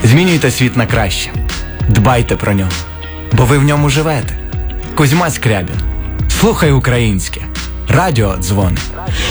Змінюйте світ на краще. Дбайте про нього, бо ви в ньому живете. Кузьма Скрябін. Слухай українське. Радіо дзвони.